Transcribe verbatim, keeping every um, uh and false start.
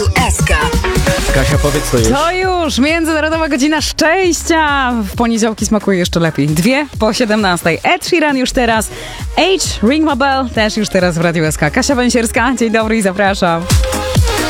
Kasia, powiedz to już. To już Międzynarodowa Godzina Szczęścia. W poniedziałki smakuje jeszcze lepiej. Dwie po siedemnastej. Ed Sheeran już teraz. H, Ring My Bell też już teraz w Radiu S K. Kasia Węsierska, dzień dobry i zapraszam.